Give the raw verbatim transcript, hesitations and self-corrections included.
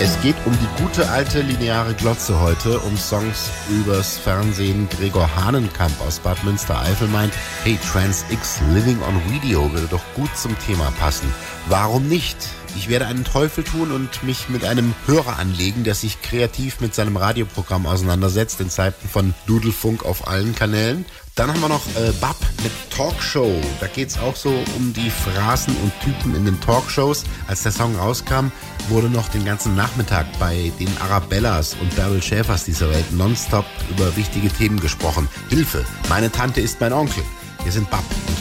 Es geht um die gute alte lineare Glotze heute, um Songs übers Fernsehen. Gregor Hahnenkamp aus Bad Münstereifel meint, hey, Trans X Living on Video würde doch gut zum Thema passen. Warum nicht? Ich werde einen Teufel tun und mich mit einem Hörer anlegen, der sich kreativ mit seinem Radioprogramm auseinandersetzt, in Zeiten von Dudelfunk auf allen Kanälen. Dann haben wir noch äh, Bab mit Talkshow. Da geht's auch so um die Phrasen und Typen in den Talkshows. Als der Song rauskam, wurde noch den ganzen Nachmittag bei den Arabellas und Bärbel Schäfers dieser Welt nonstop über wichtige Themen gesprochen. Hilfe, meine Tante ist mein Onkel. Wir sind Bab.